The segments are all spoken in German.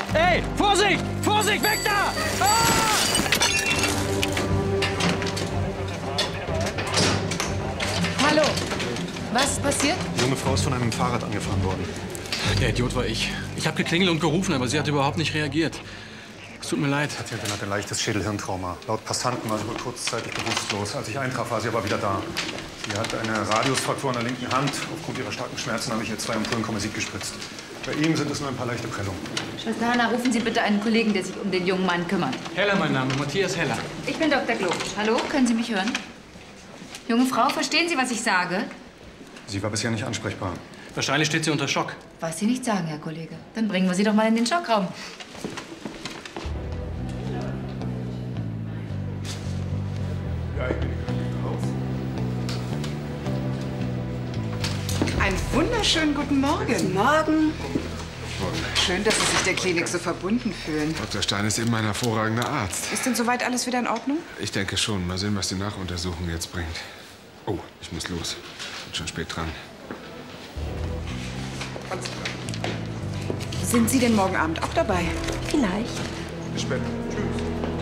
Ey, Vorsicht! Vorsicht, weg da! Ah! Hallo. Was ist passiert? Die junge Frau ist von einem Fahrrad angefahren worden. Der Idiot war ich. Ich habe geklingelt und gerufen, aber sie hat überhaupt nicht reagiert. Es tut mir leid. Die Patientin hatte leichtes Schädelhirntrauma. Laut Passanten war sie wohl kurzzeitig bewusstlos. Als ich eintraf, war sie aber wieder da. Sie hat eine Radiusfraktur an der linken Hand. Aufgrund ihrer starken Schmerzen habe ich ihr 2 Ampullen Kommesit gespritzt. Bei ihm sind es nur ein paar leichte Prellungen. Schwester Hanna, rufen Sie bitte einen Kollegen, der sich um den jungen Mann kümmert. Heller, mein Name, Matthias Heller. Ich bin Dr. Globisch. Hallo, können Sie mich hören? Junge Frau, verstehen Sie, was ich sage? Sie war bisher nicht ansprechbar. Wahrscheinlich steht sie unter Schock. Was Sie nicht sagen, Herr Kollege. Dann bringen wir Sie doch mal in den Schockraum. Ja, ich bin raus. Einen wunderschönen guten Morgen. Guten Morgen. Schön, dass Sie sich der Klinik so verbunden fühlen. Dr. Stein ist eben ein hervorragender Arzt. Ist denn soweit alles wieder in Ordnung? Ich denke schon. Mal sehen, was die Nachuntersuchung jetzt bringt. Oh, ich muss los. Bin schon spät dran. Sind Sie denn morgen Abend auch dabei? Vielleicht. Bis später. Tschüss.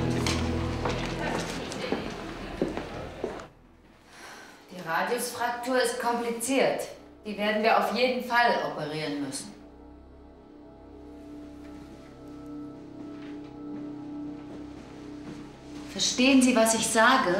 Die Radiusfraktur ist kompliziert. Die werden wir auf jeden Fall operieren müssen. Verstehen Sie, was ich sage?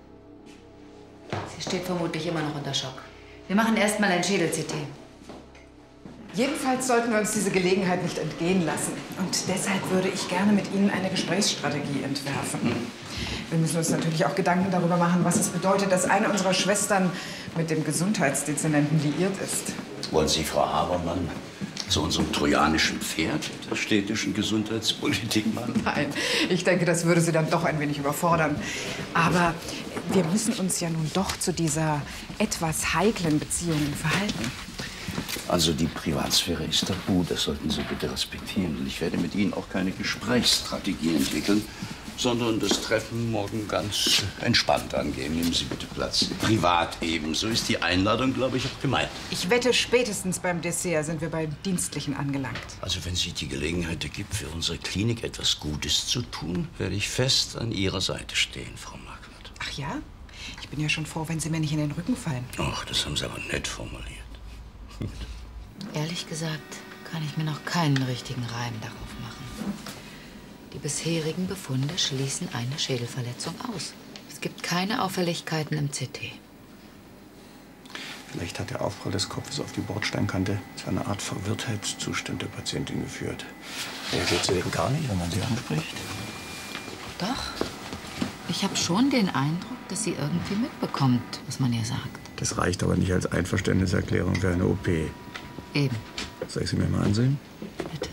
Sie steht vermutlich immer noch unter Schock. Wir machen erst mal ein Schädel-CT. Jedenfalls sollten wir uns diese Gelegenheit nicht entgehen lassen. Und deshalb würde ich gerne mit Ihnen eine Gesprächsstrategie entwerfen. Wir müssen uns natürlich auch Gedanken darüber machen, was es bedeutet, dass eine unserer Schwestern mit dem Gesundheitsdezernenten liiert ist. Wollen Sie, Frau Habermann, zu unserem trojanischen Pferd der städtischen Gesundheitspolitik machen? Nein, ich denke, das würde Sie dann doch ein wenig überfordern. Aber wir müssen uns ja nun doch zu dieser etwas heiklen Beziehung verhalten. Also die Privatsphäre ist tabu, das sollten Sie bitte respektieren. Und ich werde mit Ihnen auch keine Gesprächsstrategie entwickeln, sondern das Treffen morgen ganz entspannt angehen. Nehmen Sie bitte Platz. Privat eben. So ist die Einladung, glaube ich, auch gemeint. Ich wette, spätestens beim Dessert sind wir beim Dienstlichen angelangt. Also wenn sich die Gelegenheit ergibt, für unsere Klinik etwas Gutes zu tun, werde ich fest an Ihrer Seite stehen, Frau Marquardt. Ach ja? Ich bin ja schon froh, wenn Sie mir nicht in den Rücken fallen. Ach, das haben Sie aber nett formuliert. Ehrlich gesagt kann ich mir noch keinen richtigen Reim darauf machen. Die bisherigen Befunde schließen eine Schädelverletzung aus. Es gibt keine Auffälligkeiten im CT. Vielleicht hat der Aufprall des Kopfes auf die Bordsteinkante zu einer Art Verwirrtheitszustand der Patientin geführt. Reagiert sie denn gar nicht, wenn man sie anspricht? Doch. Ich habe schon den Eindruck, dass sie irgendwie mitbekommt, was man ihr sagt. Das reicht aber nicht als Einverständniserklärung für eine OP. Eben. Soll ich sie mir mal ansehen? Bitte.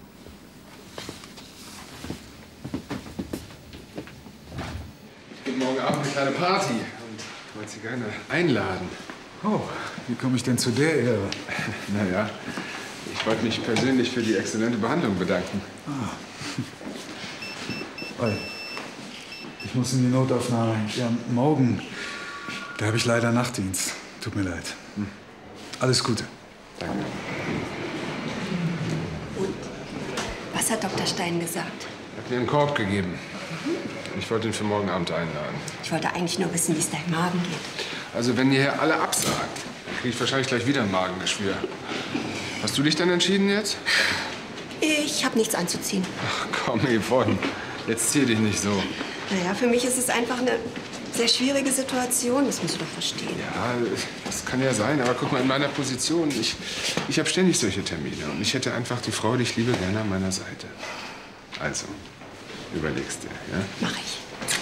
Und morgen Abend eine kleine Party. Und wollte Sie gerne einladen. Oh, wie komme ich denn zu der Ehre? Naja, ich wollte mich persönlich für die exzellente Behandlung bedanken. Oi. Ich muss in die Notaufnahme. Ja, morgen. Da habe ich leider Nachtdienst. Tut mir leid. Alles Gute. Danke. Was hat Dr. Stein gesagt? Er hat mir einen Korb gegeben. Ich wollte ihn für morgen Abend einladen. Ich wollte eigentlich nur wissen, wie es deinem Magen geht. Also wenn ihr hier alle absagt, kriege ich wahrscheinlich gleich wieder ein Magengeschwür. Hast du dich denn entschieden jetzt? Ich habe nichts anzuziehen. Ach komm, Yvonne. Jetzt zieh dich nicht so. Naja, für mich ist es einfach eine sehr schwierige Situation. Das musst du doch verstehen. Ja, das kann ja sein. Aber guck mal, in meiner Position, ich habe ständig solche Termine. Und ich hätte einfach die Frau, die ich liebe, gerne an meiner Seite. Also, überlegst dir, ja? Mach ich.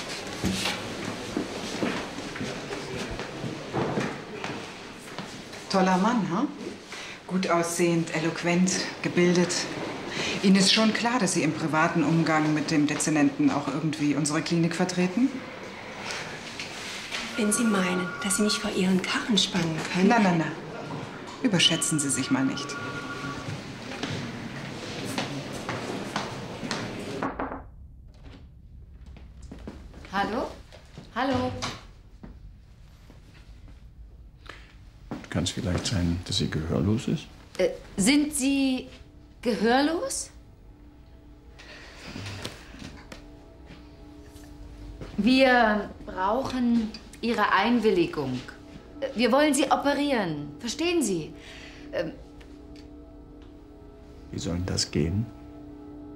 Toller Mann, hm? Gut aussehend, eloquent, gebildet. Ihnen ist schon klar, dass Sie im privaten Umgang mit dem Dezernenten auch irgendwie unsere Klinik vertreten? Wenn Sie meinen, dass Sie mich vor Ihren Karren spannen können... Na, na, na. Überschätzen Sie sich mal nicht. Hallo? Hallo? Kann es vielleicht sein, dass sie gehörlos ist? Sind Sie gehörlos? Wir brauchen Ihre Einwilligung. Wir wollen Sie operieren. Verstehen Sie? Wie soll denn das gehen?